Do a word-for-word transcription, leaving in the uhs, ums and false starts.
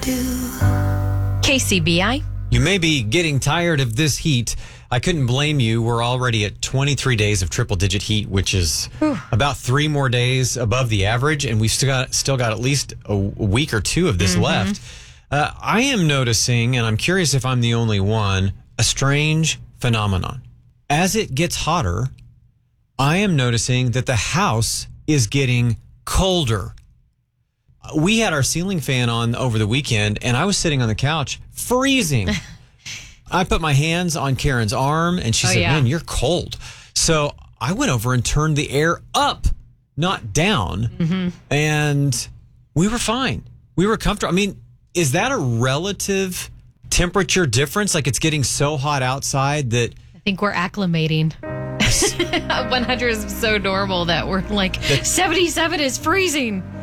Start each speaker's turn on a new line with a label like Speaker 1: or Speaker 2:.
Speaker 1: K C B I.
Speaker 2: You may be getting tired of this heat. I couldn't blame you. We're already at twenty-three days of triple-digit heat, which is Whew. about three more days above the average, and we've still got still got at least a, a week or two of this mm-hmm. left. Uh, I am noticing, and I'm curious if I'm the only one, a strange phenomenon. As it gets hotter, I am noticing that the house is getting colder. We had our ceiling fan on over the weekend, and I was sitting on the couch freezing. I put my hands on Karen's arm, and she oh, said, yeah. man, you're cold. So I went over and turned the air up, not down, mm-hmm. and we were fine. We were comfortable. I mean, is that a relative temperature difference? Like it's getting so hot outside that...
Speaker 1: I think we're acclimating. one hundred is so normal that we're like, seventy-seven is freezing.